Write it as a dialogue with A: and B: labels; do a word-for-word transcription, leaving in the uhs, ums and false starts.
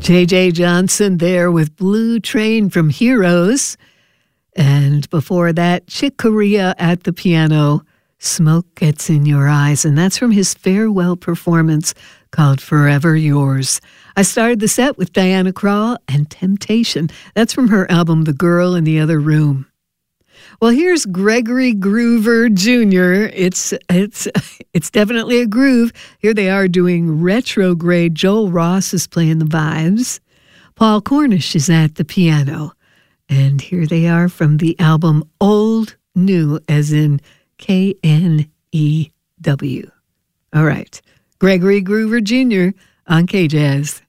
A: J J Johnson there with Blue Train from Heroes. And before that, Chick Corea at the piano, Smoke Gets in Your Eyes. And that's from his farewell performance called Forever Yours. I started the set with Diana Krall and Temptation. That's from her album The Girl in the Other Room. Well, here's Gregory Groover Junior It's it's it's definitely a groove. Here they are doing Retrograde. Joel Ross is playing the vibes. Paul Cornish is at the piano. And here they are from the album Old New, as in K N E W. All right. Gregory Groover Junior on K-Jazz.